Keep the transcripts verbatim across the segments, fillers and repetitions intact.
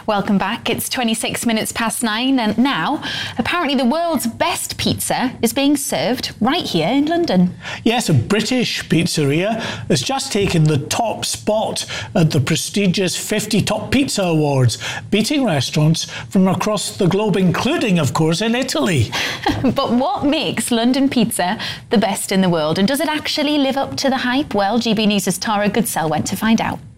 Welcome back. It's twenty-six minutes past nine, and now, apparently the world's best pizza is being served right here in London. Yes, a British pizzeria has just taken the top spot at the prestigious fifty Top Pizza Awards, beating restaurants from across the globe, including, of course, in Italy. But what makes London pizza the best in the world? And does it actually live up to the hype? Well, G B News' Tara Goodsell went to find out.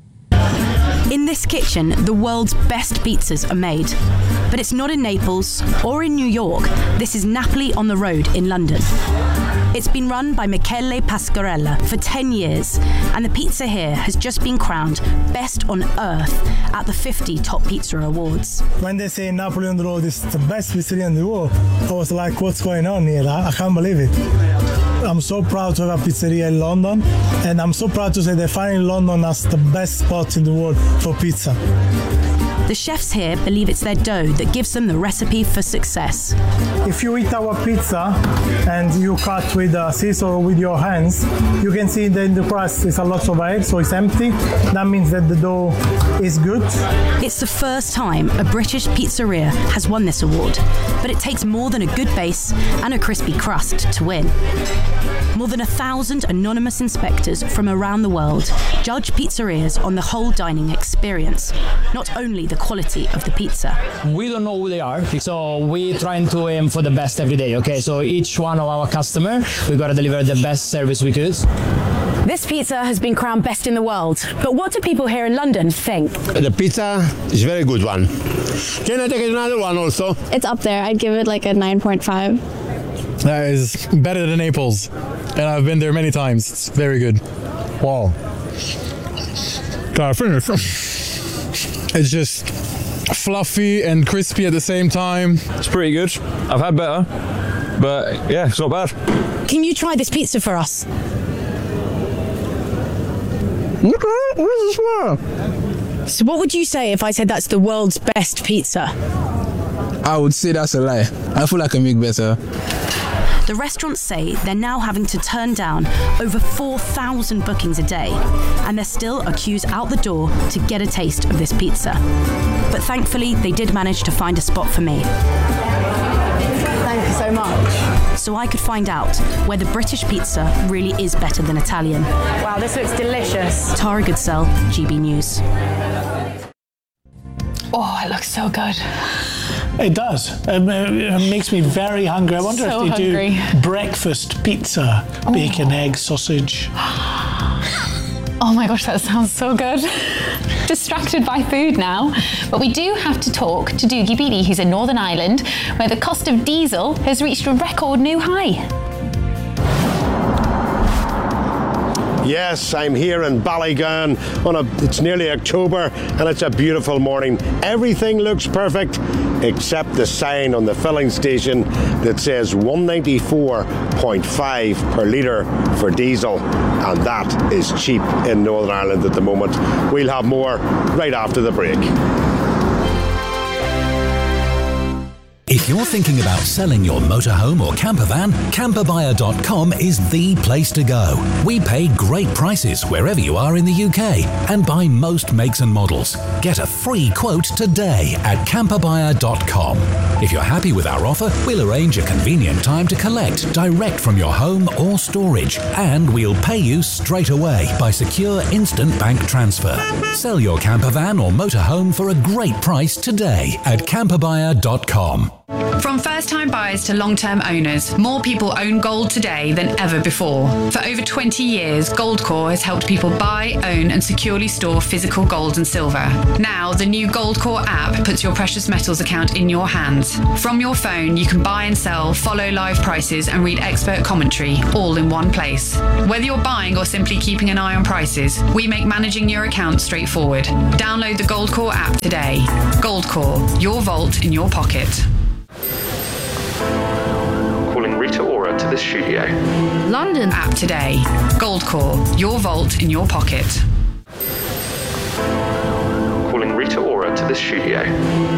In this kitchen, the world's best pizzas are made. But it's not in Naples or in New York. This is Napoli on the Road in London. It's been run by Michele Pasquarella for ten years, and the pizza here has just been crowned Best on Earth at the fifty Top Pizza Awards. When they say Napoli on the Road is the best pizzeria in the world, I was like, what's going on here? I, I can't believe it. I'm so proud to have a pizzeria in London, and I'm so proud to say that finally London has the best spot in the world for pizza. The chefs here believe it's their dough that gives them the recipe for success. If you eat our pizza and you cut with a scissor or with your hands, you can see that in the crust is a lot of egg, so it's empty. That means that the dough is good. It's the first time a British pizzeria has won this award, but it takes more than a good base and a crispy crust to win. More than a thousand anonymous inspectors from around the world judge pizzerias on the whole dining experience, not only the quality of the pizza. We don't know who they are, so we're trying to aim for the best every day, okay? So each one of our customer, we gotta deliver the best service we could. This pizza has been crowned best in the world, but what do people here in London think? The pizza is a very good one. Can I take another one also? It's up there. I'd give it like a nine point five. That is better than Naples, and I've been there many times. It's very good. Wow. Can I finish? It's just fluffy and crispy at the same time. It's pretty good. I've had better, but yeah, it's not bad. Can you try this pizza for us? So what would you say if I said that's the world's best pizza? I would say that's a lie. I feel like I make better. The restaurants say they're now having to turn down over four thousand bookings a day, and there still are queues out the door to get a taste of this pizza. But thankfully, they did manage to find a spot for me. Thank you so much. So I could find out whether British pizza really is better than Italian. Wow, this looks delicious. Tara Goodsell, G B News. Oh, it looks so good. It does. Um, it makes me very hungry. I wonder So if they hungry. do breakfast pizza, bacon, Oh. egg, sausage. Oh my gosh, that sounds so good. Distracted by food now. But we do have to talk to Doogie Beattie, who's in Northern Ireland, where the cost of diesel has reached a record new high. Yes, I'm here in Ballygown. On a, it's nearly October and it's a beautiful morning. Everything looks perfect except the sign on the filling station that says one ninety-four point five per litre for diesel, and that is cheap in Northern Ireland at the moment. We'll have more right after the break. If you're thinking about selling your motorhome or camper van, camper buyer dot com is the place to go. We pay great prices wherever you are in the U K and buy most makes and models. Get a free quote today at camper buyer dot com. If you're happy with our offer, we'll arrange a convenient time to collect direct from your home or storage, and we'll pay you straight away by secure instant bank transfer. Sell your camper van or motorhome for a great price today at camper buyer dot com. From first-time buyers to long-term owners, more people own gold today than ever before. For over twenty years, Goldcore has helped people buy, own and securely store physical gold and silver. Now, the new Goldcore app puts your precious metals account in your hands. From your phone, you can buy and sell, follow live prices and read expert commentary, all in one place. Whether you're buying or simply keeping an eye on prices, we make managing your account straightforward. Download the Goldcore app today. Goldcore, your vault in your pocket. Calling Rita Ora to the studio. London app today. Goldcore, your vault in your pocket. Calling Rita Ora to the studio.